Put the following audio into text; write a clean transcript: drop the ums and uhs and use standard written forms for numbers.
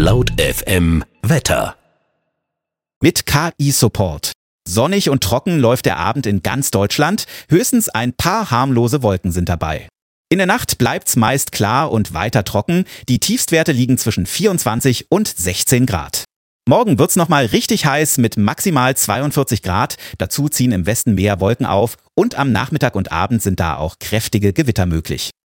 Laut FM Wetter. Mit KI-Support. Sonnig und trocken läuft der Abend in ganz Deutschland. Höchstens ein paar harmlose Wolken sind dabei. In der Nacht bleibt's meist klar und weiter trocken. Die Tiefstwerte liegen zwischen 24 und 16 Grad. Morgen wird's nochmal richtig heiß mit maximal 42 Grad. Dazu ziehen im Westen mehr Wolken auf und am Nachmittag und Abend sind da auch kräftige Gewitter möglich.